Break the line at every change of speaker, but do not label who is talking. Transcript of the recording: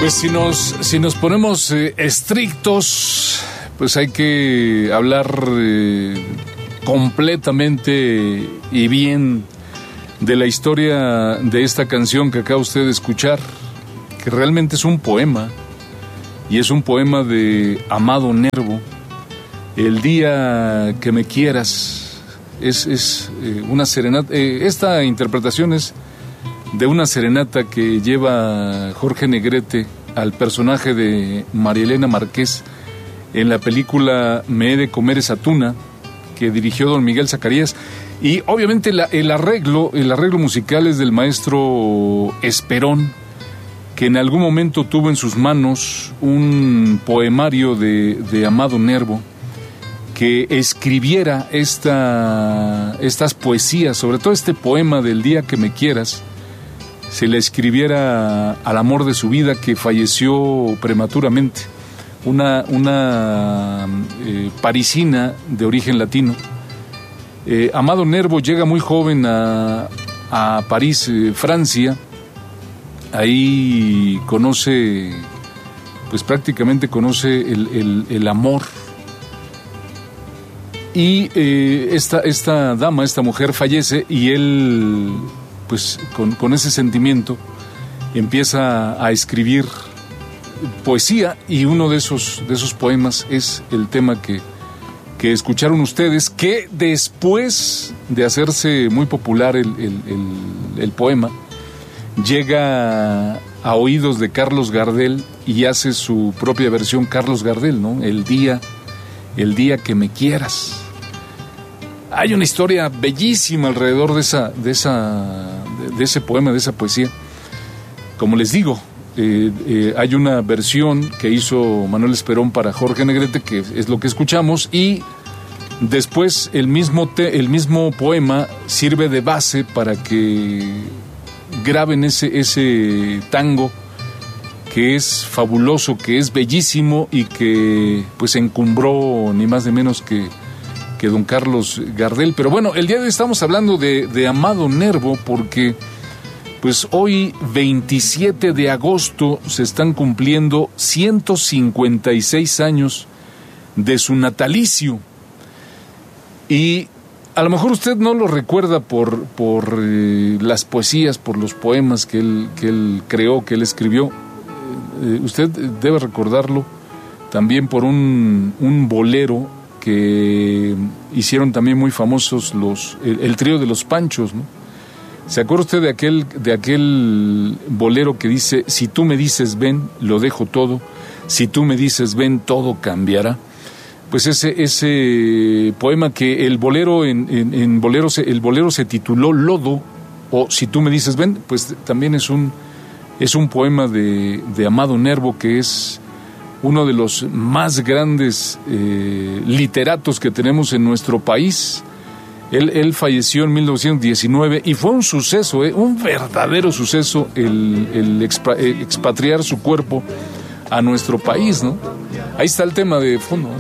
Pues si nos ponemos estrictos, pues hay que hablar completamente y bien de la historia de esta canción que acaba usted de escuchar, que realmente es un poema, y es un poema de Amado Nervo. El día que me quieras es una serenata. Esta interpretación es de una serenata que lleva Jorge Negrete al personaje de María Elena Márquez en la película Me he de comer esa tuna, que dirigió don Miguel Zacarías. Y obviamente el arreglo musical es del maestro Esperón, que en algún momento tuvo en sus manos un poemario de Amado Nervo, que escribiera estas poesías, sobre todo este poema del día que me quieras, se le escribiera al amor de su vida, que falleció prematuramente, una parisina de origen latino. Amado Nervo llega muy joven a París, Francia. Ahí conoce, pues prácticamente conoce el amor. Y esta dama, esta mujer fallece, y él, pues con ese sentimiento, empieza a escribir poesía, y uno de esos poemas es el tema que escucharon ustedes, que después de hacerse muy popular el poema, llega a oídos de Carlos Gardel y hace su propia versión Carlos Gardel, ¿no? El día que me quieras. Hay una historia bellísima alrededor de ese poema, de esa poesía. Como les digo, hay una versión que hizo Manuel Esperón para Jorge Negrete, que es lo que escuchamos, y después el mismo poema sirve de base para que graben ese tango, que es fabuloso, que es bellísimo, y que pues encumbró ni más ni menos que don Carlos Gardel. Pero bueno, el día de hoy estamos hablando de Amado Nervo, porque pues hoy, 27 de agosto, se están cumpliendo 156 años de su natalicio. Y a lo mejor usted no lo recuerda por las poesías, por los poemas que él creó, que él escribió. Usted debe recordarlo también por un bolero que hicieron también muy famosos el trío de los Panchos, ¿no? ¿Se acuerda usted de aquel bolero que dice: si tú me dices ven, lo dejo todo; si tú me dices ven, todo cambiará? Pues ese poema, que el bolero el bolero se tituló Lodo, o Si tú me dices ven, pues también es un poema de Amado Nervo, que es uno de los más grandes literatos que tenemos en nuestro país. Él falleció en 1919 y fue un suceso, un verdadero suceso, el expatriar su cuerpo a nuestro país, ¿no? Ahí está el tema de fondo, ¿no?